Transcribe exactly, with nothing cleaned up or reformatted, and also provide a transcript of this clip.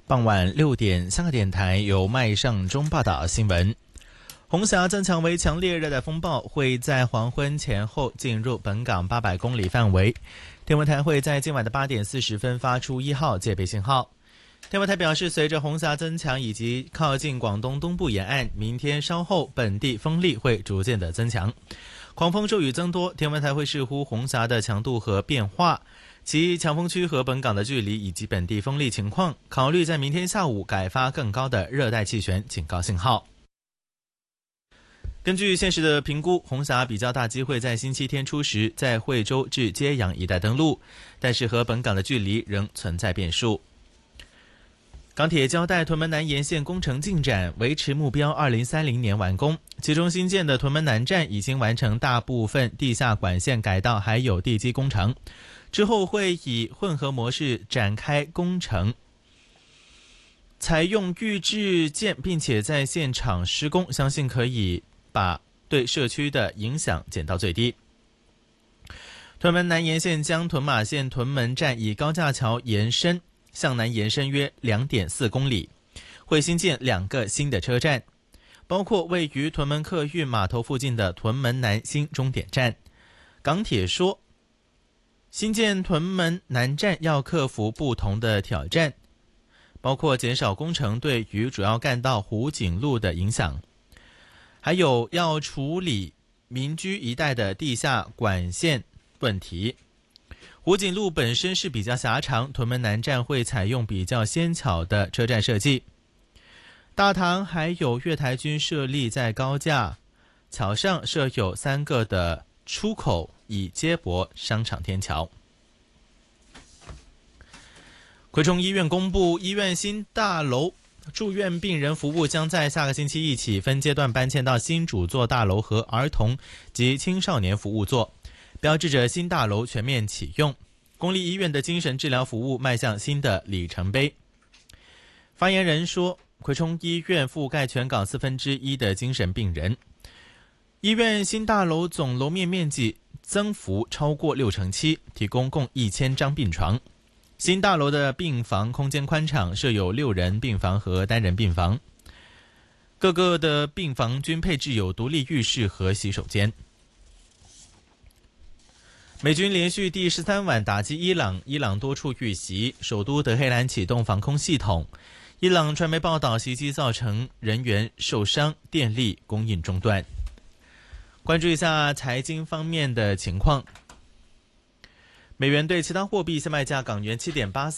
傍晚六点，香港电台由麦尚中报道新闻。红霞增强为强烈热带风暴，会在黄昏前后进入本港八百公里范围。天文台会在今晚的八点四十分发出一号戒备信号。天文台表示，随着红霞增强以及靠近广东东部沿岸，明天稍后本地风力会逐渐的增强，狂风骤雨增多。天文台会视乎红霞的强度和变化，其强风区和本港的距离以及本地风力情况，考虑在明天下午改发更高的热带气旋警告信号。根据现时的评估，红霞比较大机会在星期天初时在惠州至揭阳一带登陆，但是和本港的距离仍存在变数。港铁交代屯门南沿线工程进展，维持目标二零三零年完工，其中新建的屯门南站已经完成大部分地下管线改道还有地基工程，之后会以混合模式展开工程，采用预制件并且在现场施工，相信可以把对社区的影响减到最低。屯门南沿线将屯马线屯门站以高架桥延伸向南延伸约 两点四公里，会新建两个新的车站，包括位于屯门客运码头附近的屯门南新终点站。港铁说，新建屯门南站要克服不同的挑战，包括减少工程对于主要干道湖景路的影响，还有要处理民居一带的地下管线问题。湖景路本身是比较狭长，屯门南站会采用比较纤巧的车站设计。大堂还有月台均设立在高架桥上，设有三个的出口，以接驳商场天桥。葵涌医院公布，医院新大楼住院病人服务将在下个星期一起分阶段搬迁到新主座大楼和儿童及青少年服务座，标志着新大楼全面启用，公立医院的精神治疗服务迈向新的里程碑。发言人说，葵涌医院覆盖全港四分之一的精神病人，医院新大楼总楼面面积增幅超过六成七，提供共一千张病床。新大楼的病房空间宽敞，设有六人病房和单人病房，各个的病房均配置有独立浴室和洗手间。美军连续第十三晚打击伊朗，伊朗多处遇袭，首都德黑兰启动防空系统。伊朗传媒报道，袭击造成人员受伤，电力供应中断。关注一下财经方面的情况，美元对其他货币现卖价：港元七点八四。